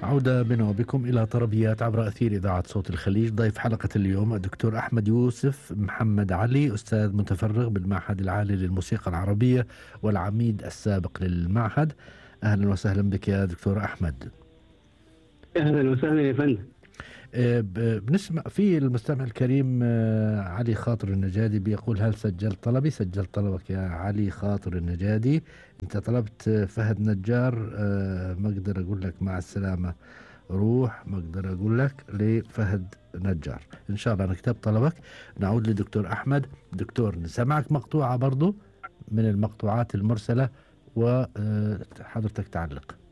عودة بنا وبكم إلى طربيات عبر أثير إذاعة صوت الخليج. ضيف حلقة اليوم الدكتور أحمد يوسف محمد علي، أستاذ متفرغ بالمعهد العالي للموسيقى العربية والعميد السابق للمعهد. أهلا وسهلا بك يا دكتور أحمد. اهلا وسهلا يا فندم. بنسمع في المستمع الكريم علي خاطر النجادي بيقول: هل سجلت طلبي؟ سجلت طلبك يا علي خاطر النجادي. انت طلبت فهد نجار، ما اقدر اقول لك مع السلامة روح، ما اقدر اقول لك لفهد نجار. ان شاء الله نكتب طلبك. نعود لدكتور احمد. دكتور، سمعك مقطوعة برضو من المقطوعات المرسلة وحضرتك تعلق.